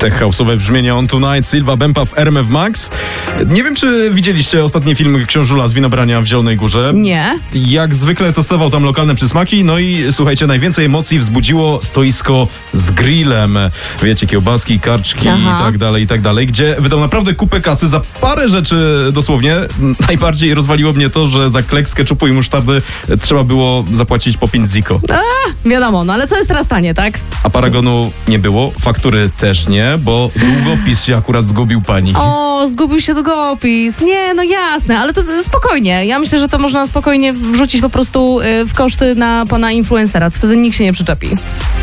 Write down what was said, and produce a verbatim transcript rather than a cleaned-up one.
Tech house'owe brzmienie On Tonight, Silva Bempa w R M F Max. Nie wiem, czy widzieliście ostatni film Książula z winobrania w Zielonej Górze. Nie. Jak zwykle testował tam lokalne przysmaki, no i słuchajcie, najwięcej emocji wzbudziło stoisko z grillem. Wiecie, kiełbaski, karczki Aha. i tak dalej, i tak dalej, gdzie wydał naprawdę kupę kasy za parę rzeczy dosłownie. Najbardziej rozwaliło mnie to, że za klek z ketchupu i musztardy trzeba było zapłacić po pięć ziko. A, wiadomo, no ale co jest teraz tanie, tak? A paragonu nie było, faktury też nie, bo długopis się akurat zgubił pani. O, zgubił się długopis. Nie, no jasne, ale to spokojnie. Ja myślę, że to można spokojnie wrzucić po prostu y, w koszty na pana influencera. Wtedy nikt się nie przyczepi.